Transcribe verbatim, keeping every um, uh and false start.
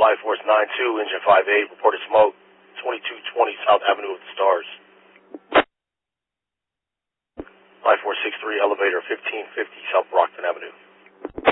Flight Force nine two, Engine five eight, reported smoke, twenty-two twenty South Avenue of the Stars. Flight Force six three, elevator fifteen fifty South Brockton Avenue.